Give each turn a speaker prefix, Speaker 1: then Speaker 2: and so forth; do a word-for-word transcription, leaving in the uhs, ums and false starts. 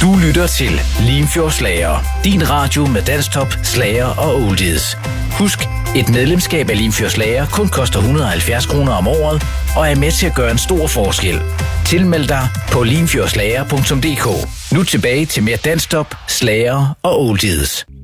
Speaker 1: Du lytter til Limfjord Slager, din radio med danstop, slager og oldies. Husk, et medlemskab af Limfjord Slager kun koster et hundrede og halvfjerds kroner om året, og er med til at gøre en stor forskel. Tilmeld dig på limfjordslager punktum d k. Nu tilbage til mere danstop, slager og oldies.